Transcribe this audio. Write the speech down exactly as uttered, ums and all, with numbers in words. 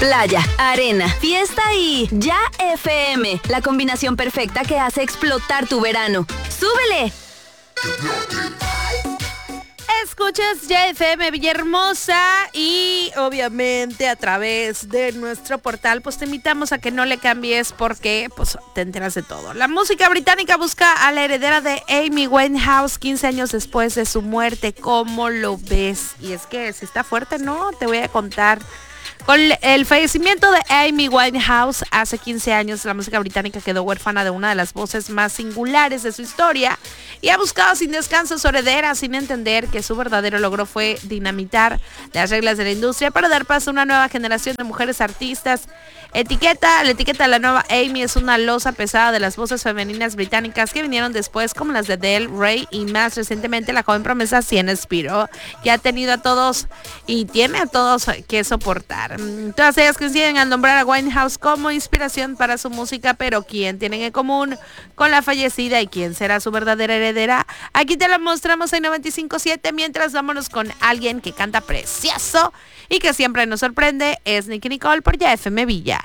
Playa, arena, fiesta y Ya F M, la combinación perfecta que hace explotar tu verano. ¡Súbele! Escuchas Ya F M Villahermosa y obviamente a través de nuestro portal pues te invitamos a que no le cambies porque pues te enteras de todo. La música británica busca a la heredera de Amy Winehouse quince años después de su muerte. ¿Cómo lo ves? Y es que si está fuerte, ¿no? Te voy a contar. Con el fallecimiento de Amy Winehouse hace quince años, la música británica quedó huérfana de una de las voces más singulares de su historia y ha buscado sin descanso su heredera, sin entender que su verdadero logro fue dinamitar las reglas de la industria para dar paso a una nueva generación de mujeres artistas. Etiqueta, la etiqueta de la nueva Amy es una losa pesada de las voces femeninas británicas que vinieron después, como las de Del Rey y más recientemente la joven promesa Sienna Spiro, que ha tenido a todos y tiene a todos que soportar. Todas ellas coinciden al nombrar a Winehouse como inspiración para su música, pero ¿quién tienen en común con la fallecida y quién será su verdadera heredera? Aquí te lo mostramos en noventa y cinco punto siete, mientras vámonos con alguien que canta precioso y que siempre nos sorprende, es Nicki Nicole por Ya F M Villa.